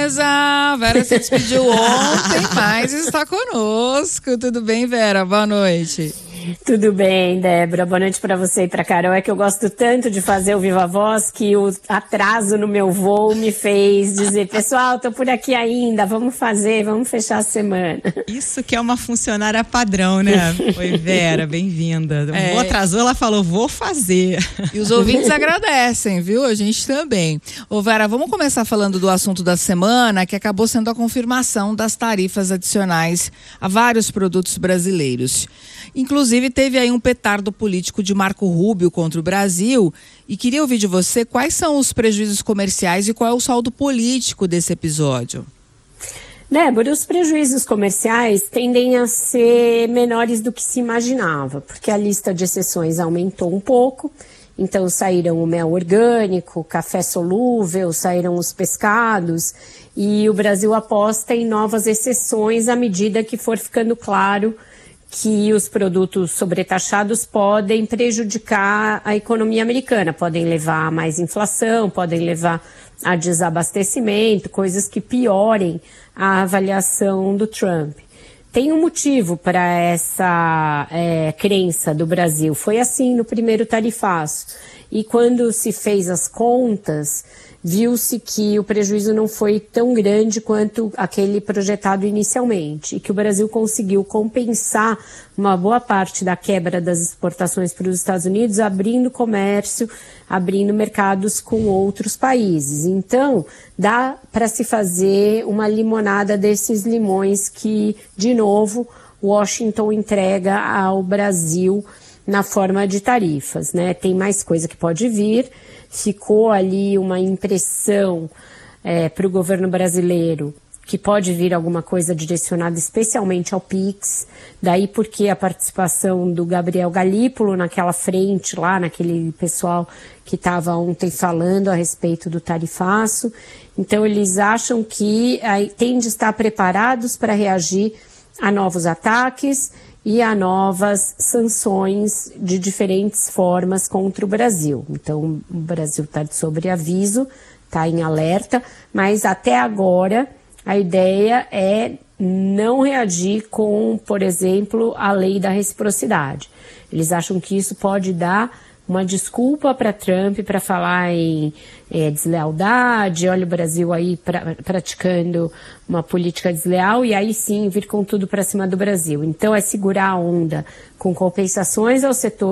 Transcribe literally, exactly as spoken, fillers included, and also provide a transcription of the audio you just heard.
A Vera se despediu ontem, mas está conosco. Tudo bem, Vera? Boa noite. Tudo bem, Débora. Boa noite para você e para Carol. É que eu gosto tanto de fazer o Viva Voz que o atraso no meu voo me fez dizer: pessoal, tô por aqui ainda, vamos fazer, vamos fechar a semana. Isso que é uma funcionária padrão, né? Oi, Vera, bem-vinda. O É. voo atrasou, ela falou: vou fazer. E os ouvintes agradecem, viu? A gente também. Ô, Vera, vamos começar falando do assunto da semana, que acabou sendo a confirmação das tarifas adicionais a vários produtos brasileiros. Inclusive, teve aí um petardo político de Marco Rubio contra o Brasil. E queria ouvir de você quais são os prejuízos comerciais e qual é o saldo político desse episódio. Débora, os prejuízos comerciais tendem a ser menores do que se imaginava, porque a lista de exceções aumentou um pouco. Então saíram o mel orgânico, café solúvel, saíram os pescados, e o Brasil aposta em novas exceções à medida que for ficando claro que os produtos sobretaxados podem prejudicar a economia americana, podem levar a mais inflação, podem levar a desabastecimento, coisas que piorem a avaliação do Trump. Tem um motivo para essa é, crença do Brasil. Foi assim no primeiro tarifaço. E quando se fez as contas, viu-se que o prejuízo não foi tão grande quanto aquele projetado inicialmente, e que o Brasil conseguiu compensar uma boa parte da quebra das exportações para os Estados Unidos, abrindo comércio, abrindo mercados com outros países. Então, dá para se fazer uma limonada desses limões que, de novo, Washington entrega ao Brasil na forma de tarifas, né? Tem mais coisa que pode vir. Ficou ali uma impressão é, para o governo brasileiro que pode vir alguma coisa direcionada especialmente ao Pix, daí porque a participação do Gabriel Galípolo naquela frente lá, naquele pessoal que estava ontem falando a respeito do tarifaço. Então eles acham que aí, tem de estar preparados para reagir a novos ataques e a novas sanções de diferentes formas contra o Brasil. Então, o Brasil está de sobreaviso, está em alerta, mas até agora a ideia é não reagir com, por exemplo, a lei da reciprocidade. Eles acham que isso pode dar uma desculpa para Trump para falar em é, deslealdade, olha o Brasil aí pra, praticando uma política desleal, e aí sim vir com tudo para cima do Brasil. Então é segurar a onda com compensações ao setor